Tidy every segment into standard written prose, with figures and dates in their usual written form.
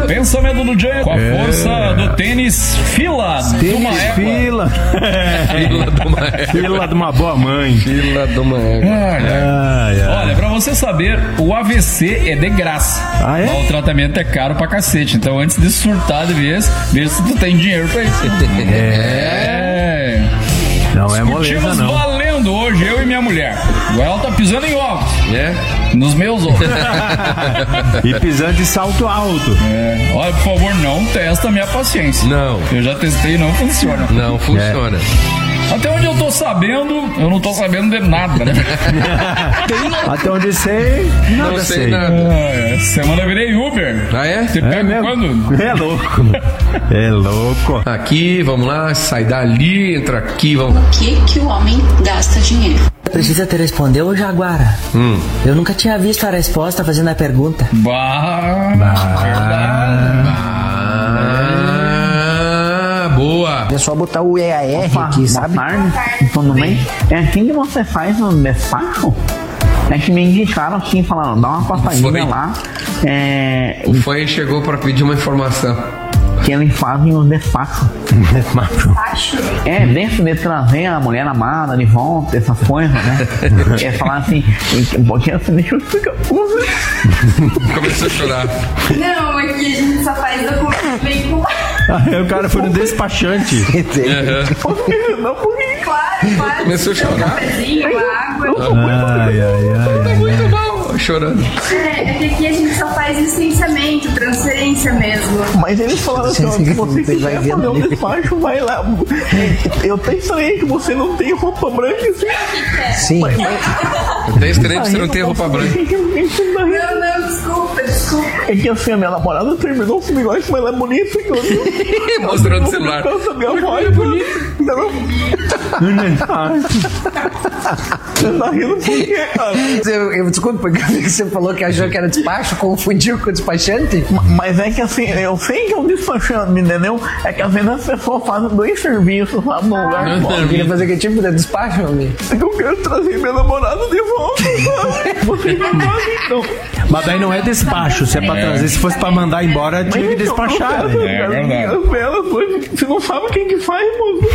Pensamento do Jay com a força do tênis fila de uma égua. Fila. Fila de uma égua. Fila de uma boa mãe. Fila de uma égua. Olha, pra você saber, o AVC é de graça. Ah, é? Mas o tratamento é caro pra cacete. Então, antes de surtar de vez, veja se tu tem dinheiro pra isso. Não é moleza, Discutimos não. valendo hoje, eu e minha mulher. Ela tá pisando em ovos. É? Nos meus ovos. E pisando de salto alto. Olha, por favor, não testa a minha paciência. Não. Eu já testei e não funciona. Não funciona. Até onde eu tô sabendo, eu não tô sabendo de nada, né? Até onde sei, nada Não sei sei. nada. Essa semana eu virei Uber. Ah, é? Você pega quando? É louco. É louco. Aqui, vamos lá, sai dali, entra aqui, vamos. O que o homem gasta dinheiro? Precisa te responder, ô Jaguara? Eu nunca tinha visto a resposta fazendo a pergunta. Boa. É só botar o EAR aqui, sabe? Boa tarde, tudo bem? É assim que você faz no despacho? É que me indicaram assim, falaram, dá uma passadinha lá. O Fãs chegou pra pedir uma informação. Que eles fazem os despachos. É, dentro de trazer a mulher amada de volta, essas coisas, né? É falar assim, porque assim, deixa eu explicar pra você. Começou a chorar. Não, aqui a gente só faz documento veicular. Aí o cara foi no despachante. Não, porque... Claro. Começou a chorar. Um cafezinho, uma água. Tá muito mal, chorando. É que aqui a gente só faz licenciamento, transferência mesmo. Mas eles falaram assim, ó, se você quiser fazer um despacho, vai lá. Eu até estranhei que você não tem roupa branca assim. Sim. Eu tenho estranho que você não tem roupa branca. Não, desculpa. É que assim, a minha namorada terminou comigo, mas ela é bonita. Mostrando o celular. Minha voz é bonita. Você tá rindo por quê, cara? Desculpa, porque você falou que achou que era despacho, confundiu com o despachante? Mas é que assim, eu sei que é um despachante, entendeu? É que às vezes as pessoas fazem dois serviços, sabe, no lugar. Eu queria fazer que tipo de despacho, amigo? É que eu quero trazer minha namorada de volta, sabe? Você não faz, então. Mas daí não é despacho. Se é pra trazer, se fosse pra mandar embora, tinha que despachar. Né? É verdade. Você não sabe quem que faz, moço?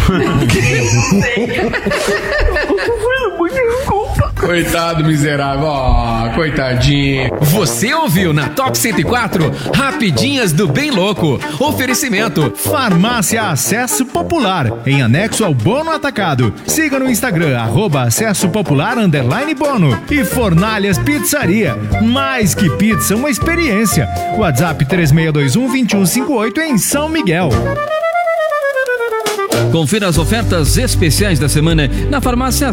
Coitado, miserável. Ó, coitadinho. Você ouviu na Top 104 Rapidinhas do Bem Louco. Oferecimento Farmácia Acesso Popular, em anexo ao Bono Atacado. Siga no Instagram @AcessoPopular_Bono. E Fornalhas Pizzaria. Mais que pizza, uma experiência. WhatsApp 3621-2158 em São Miguel. Confira as ofertas especiais da semana na Farmácia